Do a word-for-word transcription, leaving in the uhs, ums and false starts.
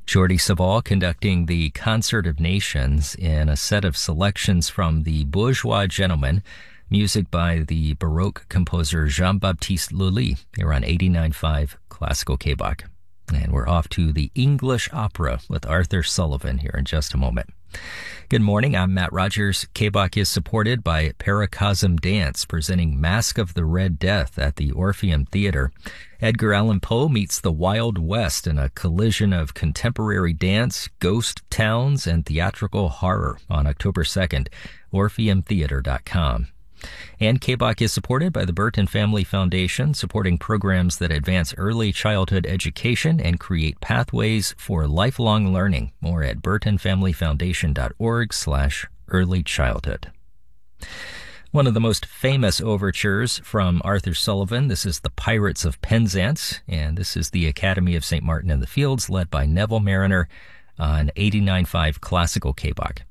Jordi Savall conducting the Concert of Nations in a set of selections from the Bourgeois Gentlemen, music by the Baroque composer Jean-Baptiste Lully here on eighty-nine point five Classical K-Bach. And we're off to the English Opera with Arthur Sullivan here in just a moment. Good morning, I'm Matt Rogers. K-Bach is supported by Paracosm Dance, presenting Masque of the Red Death at the Orpheum Theater. Edgar Allan Poe meets the Wild West in a collision of contemporary dance, ghost towns, and theatrical horror on October second, orpheum theater dot com. And K-Bach is supported by the Burton Family Foundation, supporting programs that advance early childhood education and create pathways for lifelong learning. More at burton family foundation dot org slash early childhood. One of the most famous overtures from Arthur Sullivan, this is The Pirates of Penzance, and this is the Academy of Saint Martin in the Fields, led by Neville Marriner on eighty-nine point five Classical K-Bach.